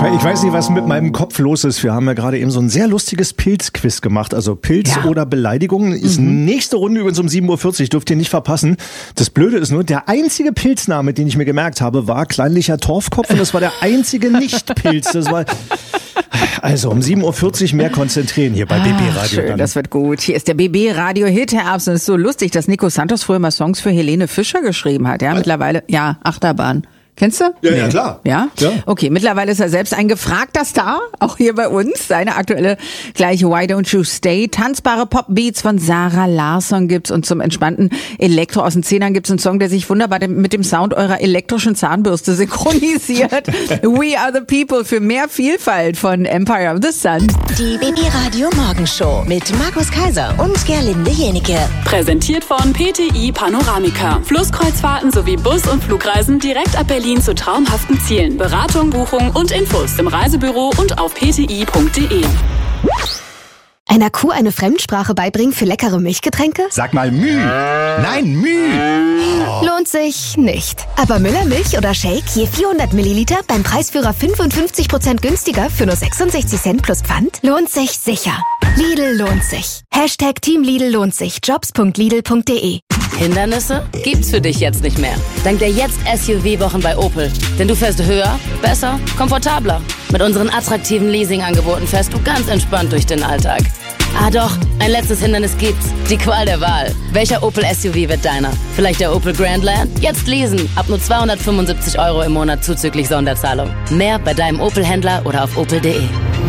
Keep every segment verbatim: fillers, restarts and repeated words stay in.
Ich weiß nicht, was mit meinem Kopf los ist. Wir haben ja gerade eben so ein sehr lustiges Pilzquiz gemacht. Also Pilz Ja. oder Beleidigung ist Mhm. nächste Runde übrigens um sieben Uhr vierzig. Dürft ihr nicht verpassen. Das Blöde ist nur, der einzige Pilzname, den ich mir gemerkt habe, war kleinlicher Torfkopf. Und das war der einzige Nicht-Pilz. Das war... Also um sieben Uhr vierzig mehr konzentrieren hier bei B B Ah, Radio. schön, dann. das wird gut. Hier ist der B B Radio Hit-Herbst und es ist so lustig, dass Nico Santos früher mal Songs für Helene Fischer geschrieben hat. Ja, mittlerweile, ja, Achterbahn. Kennst du? Ja, ja, klar. Ja? Ja. Okay, mittlerweile ist er selbst ein gefragter Star, auch hier bei uns. Seine aktuelle gleiche Why Don't You Stay. Tanzbare Popbeats von Sarah Larsson gibt's und zum entspannten Elektro aus den Zehnern gibt's einen Song, der sich wunderbar dem, mit dem Sound eurer elektrischen Zahnbürste synchronisiert. We Are the People für mehr Vielfalt von Empire of the Sun. Die B B Radio Morgenshow mit Markus Kaiser und Gerlinde Jenike. Präsentiert von P T I Panoramica. Flusskreuzfahrten sowie Bus- und Flugreisen direkt ab Berlin zu traumhaften Zielen. Beratung, Buchung und Infos im Reisebüro und auf p t i punkt d e. Einer Kuh eine Fremdsprache beibringen für leckere Milchgetränke? Sag mal Müh. Nein, Müh. Lohnt sich nicht. Aber Müller Milch oder Shake je vierhundert Milliliter beim Preisführer fünfundfünfzig Prozent günstiger für nur sechsundsechzig Cent plus Pfand? Lohnt sich sicher. Lidl lohnt sich. Hashtag Team Lidl lohnt sich. jobs punkt lidl punkt de. Hindernisse gibt's für dich jetzt nicht mehr. Dank der Jetzt-S U V-Wochen bei Opel. Denn du fährst höher, besser, komfortabler. Mit unseren attraktiven Leasing-Angeboten fährst du ganz entspannt durch den Alltag. Ah doch, ein letztes Hindernis gibt's. Die Qual der Wahl. Welcher Opel S U V wird deiner? Vielleicht der Opel Grandland? Jetzt leasen. Ab nur zweihundertfünfundsiebzig Euro im Monat zuzüglich Sonderzahlung. Mehr bei deinem Opel-Händler oder auf opel punkt de.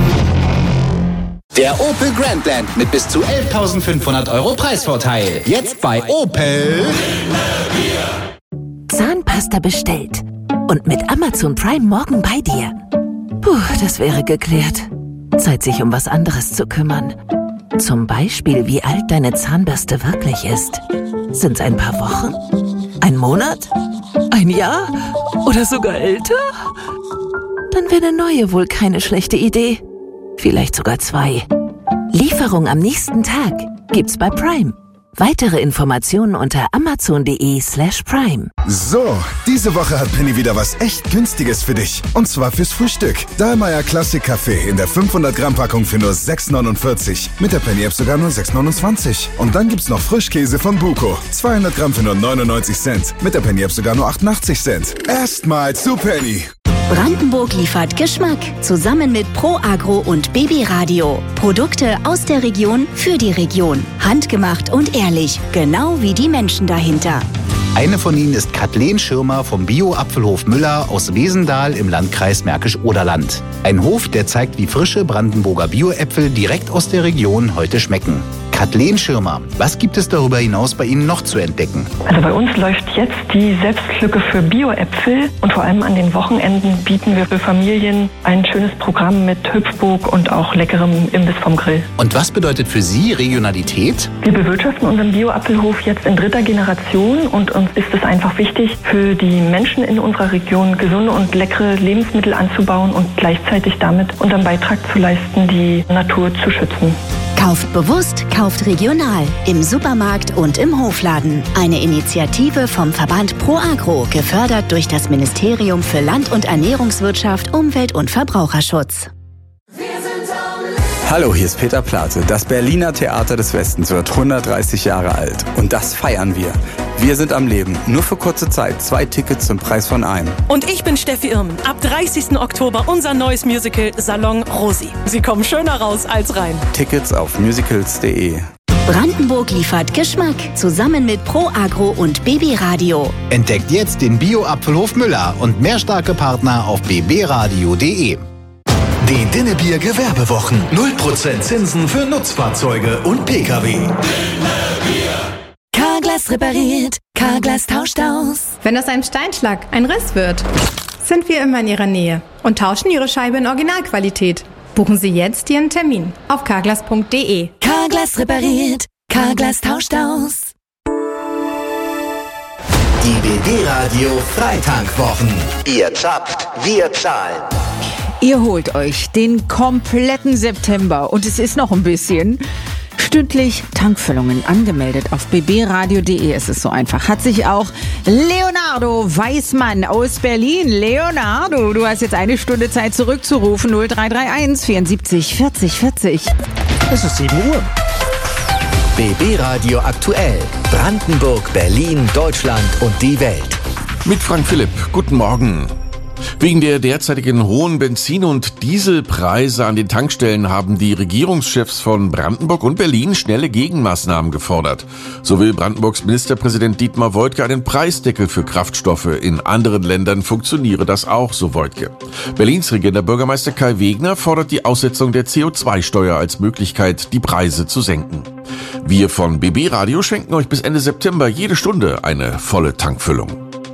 Der Opel Grandland mit bis zu elftausendfünfhundert Euro Preisvorteil. Jetzt bei Opel. Zahnpasta bestellt. Und mit Amazon Prime morgen bei dir. Puh, das wäre geklärt. Zeit, sich um was anderes zu kümmern. Zum Beispiel, wie alt deine Zahnbürste wirklich ist. Sind's ein paar Wochen? Ein Monat? Ein Jahr? Oder sogar älter? Dann wäre eine neue wohl keine schlechte Idee. Vielleicht sogar zwei. Lieferung am nächsten Tag gibt's bei Prime. Weitere Informationen unter amazon.de slash prime. So, diese Woche hat Penny wieder was echt Günstiges für dich. Und zwar fürs Frühstück. Dahlmeier Classic Kaffee in der fünfhundert Gramm Packung für nur sechs neunundvierzig. Mit der Penny App sogar nur sechs neunundzwanzig. Und dann gibt's noch Frischkäse von Buko. zweihundert Gramm für nur neunundneunzig Cent. Mit der Penny App sogar nur achtundachtzig Cent. Erstmal zu Penny. Brandenburg liefert Geschmack. Zusammen mit Pro Agro und B B Radio. Produkte aus der Region für die Region. Handgemacht und ehrlich. Genau wie die Menschen dahinter. Eine von ihnen ist Kathleen Schirmer vom Bio-Apfelhof Müller aus Wesendal im Landkreis Märkisch-Oderland. Ein Hof, der zeigt, wie frische Brandenburger Bio-Äpfel direkt aus der Region heute schmecken. Kathleen Schirmer, was gibt es darüber hinaus bei Ihnen noch zu entdecken? Also bei uns läuft jetzt die Selbstlücke für Bio-Äpfel und vor allem an den Wochenenden bieten wir für Familien ein schönes Programm mit Hüpfburg und auch leckerem Imbiss vom Grill. Und was bedeutet für Sie Regionalität? Wir bewirtschaften unseren Bio-Apfelhof jetzt in dritter Generation und uns ist es einfach wichtig, für die Menschen in unserer Region gesunde und leckere Lebensmittel anzubauen und gleichzeitig damit unseren Beitrag zu leisten, die Natur zu schützen. Kauft bewusst, kauft regional. Im Supermarkt und im Hofladen. Eine Initiative vom Verband Pro Agro, gefördert durch das Ministerium für Land- und Ernährungswirtschaft, Umwelt- und Verbraucherschutz. Hallo, hier ist Peter Plate. Das Berliner Theater des Westens wird hundertdreißig Jahre alt. Und das feiern wir. Wir sind am Leben. Nur für kurze Zeit. Zwei Tickets zum Preis von einem. Und ich bin Steffi Irmen. Ab dreißigsten Oktober unser neues Musical Salon Rosi. Sie kommen schöner raus als rein. Tickets auf musicals punkt de. Brandenburg liefert Geschmack. Zusammen mit Pro Agro und B B Radio. Entdeckt jetzt den Bio-Apfelhof Müller und mehr starke Partner auf b b radio punkt de. Die Dinnebier Gewerbewochen. null Prozent Zinsen für Nutzfahrzeuge und Pkw. Carglass repariert, Carglass tauscht aus. Wenn aus einem Steinschlag ein Riss wird, sind wir immer in Ihrer Nähe und tauschen Ihre Scheibe in Originalqualität. Buchen Sie jetzt Ihren Termin auf carglass punkt de. Carglass repariert, Carglass tauscht aus. Die B B Radio Freitankwwochen. Ihr zapft, wir zahlen. Ihr holt euch den kompletten September und es ist noch ein bisschen. stündlich Tankfüllungen angemeldet. Auf b b radio punkt d e ist es so einfach. Hat sich auch Leonardo Weißmann aus Berlin. Leonardo, du hast jetzt eine Stunde Zeit zurückzurufen. null drei drei eins vierundsiebzig vierzig vierzig. Es ist sieben Uhr. B B Radio aktuell. Brandenburg, Berlin, Deutschland und die Welt. Mit Frank Philipp. Guten Morgen. Wegen der derzeitigen hohen Benzin- und Dieselpreise an den Tankstellen haben die Regierungschefs von Brandenburg und Berlin schnelle Gegenmaßnahmen gefordert. So will Brandenburgs Ministerpräsident Dietmar Woidke einen Preisdeckel für Kraftstoffe. In anderen Ländern funktioniere das auch, so Woidke. Berlins regierender Bürgermeister Kai Wegner fordert die Aussetzung der C O zwei Steuer als Möglichkeit, die Preise zu senken. Wir von B B Radio schenken euch bis Ende September jede Stunde eine volle Tankfüllung.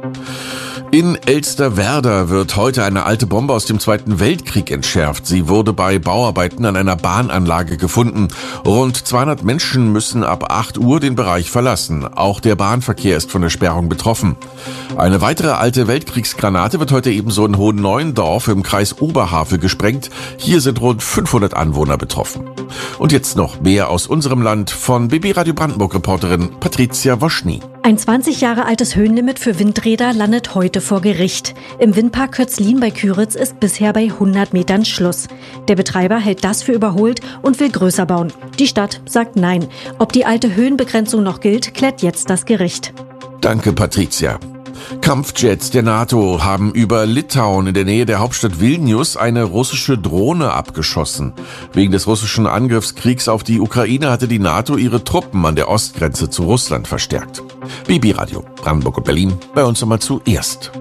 In Elsterwerda wird heute eine alte Bombe aus dem Zweiten Weltkrieg entschärft. Sie wurde bei Bauarbeiten an einer Bahnanlage gefunden. Rund zweihundert Menschen müssen ab acht Uhr den Bereich verlassen. Auch der Bahnverkehr ist von der Sperrung betroffen. Eine weitere alte Weltkriegsgranate wird heute ebenso in Hohenneuendorf im Kreis Oberhavel gesprengt. Hier sind rund fünfhundert Anwohner betroffen. Und jetzt noch mehr aus unserem Land von B B Radio Brandenburg-Reporterin Patricia Woschny. Ein zwanzig Jahre altes Höhenlimit für Windräder landet heute vor Gericht. Im Windpark Kötzlin bei Küritz ist bisher bei hundert Metern Schluss. Der Betreiber hält das für überholt und will größer bauen. Die Stadt sagt nein. Ob die alte Höhenbegrenzung noch gilt, klärt jetzt das Gericht. Danke, Patricia. Kampfjets der NATO haben über Litauen in der Nähe der Hauptstadt Vilnius eine russische Drohne abgeschossen. Wegen des russischen Angriffskriegs auf die Ukraine hatte die NATO ihre Truppen an der Ostgrenze zu Russland verstärkt. B B Radio, Brandenburg und Berlin, bei uns nochmal zuerst.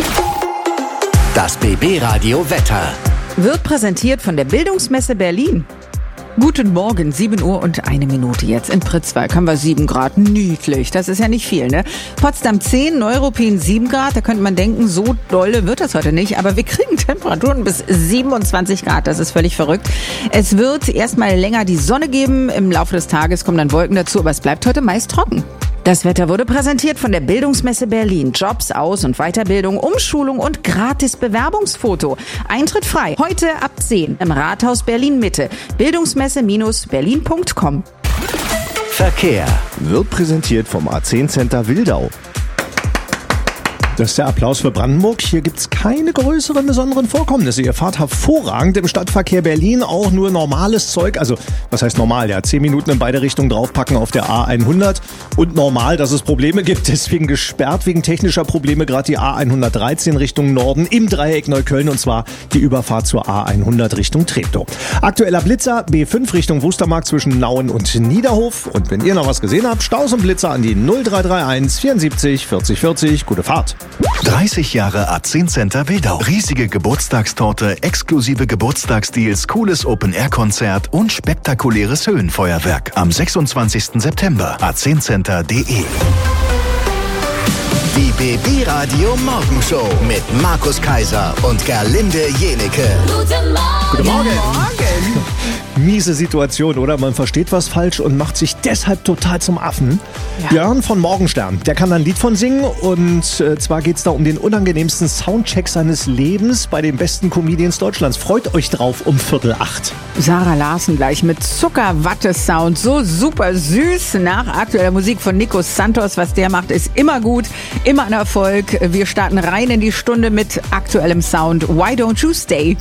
Das B B Radio Wetter wird präsentiert von der Bildungsmesse Berlin. Guten Morgen, sieben Uhr und eine Minute jetzt. In Pritzwalk haben wir sieben Grad. Niedlich, das ist ja nicht viel, ne? Potsdam zehn, Neuruppin sieben Grad. Da könnte man denken, so dolle wird das heute nicht. Aber wir kriegen Temperaturen bis siebenundzwanzig Grad. Das ist völlig verrückt. Es wird erstmal länger die Sonne geben. Im Laufe des Tages kommen dann Wolken dazu. Aber es bleibt heute meist trocken. Das Wetter wurde präsentiert von der Bildungsmesse Berlin. Jobs, Aus- und Weiterbildung, Umschulung und gratis Bewerbungsfoto. Eintritt frei. Heute ab zehn im Rathaus Berlin Mitte. Bildungsmesse Berlin punkt com. Verkehr wird präsentiert vom A zehn Center Wildau. Das ist der Applaus für Brandenburg. Hier gibt's keine größeren besonderen Vorkommnisse. Ihr fahrt hervorragend im Stadtverkehr Berlin, auch nur normales Zeug. Also, was heißt normal? Ja, zehn Minuten in beide Richtungen draufpacken auf der A hundert. Und normal, dass es Probleme gibt, deswegen gesperrt wegen technischer Probleme gerade die A hundertdreizehn Richtung Norden im Dreieck Neukölln, und zwar die Überfahrt zur A hundert Richtung Treptow. Aktueller Blitzer, B fünf Richtung Wustermark zwischen Nauen und Niederhof. Und wenn ihr noch was gesehen habt, Staus und Blitzer an die null drei drei eins vierundsiebzig vierzig vierzig. Gute Fahrt. dreißig Jahre A zehn Center Wildau. Riesige Geburtstagstorte, exklusive Geburtstagsdeals, cooles Open-Air-Konzert und spektakuläres Höhenfeuerwerk. Am sechsundzwanzigsten September. A zehn Center punkt de. Die B B Radio Morgenshow mit Markus Kaiser und Gerlinde Jenecke. Guten Morgen. Guten Morgen. Miese Situation, oder? Man versteht was falsch und macht sich deshalb total zum Affen. Ja. Björn von Morgenstern, der kann da ein Lied von singen, und äh, zwar geht's da um den unangenehmsten Soundcheck seines Lebens bei den besten Comedians Deutschlands. Freut euch drauf um Viertel acht. Sarah Larsen gleich mit Zuckerwatte-Sound, so super süß. Nach aktueller Musik von Nico Santos, was der macht, ist immer gut, immer ein Erfolg. Wir starten rein in die Stunde mit aktuellem Sound. Why Don't You Stay?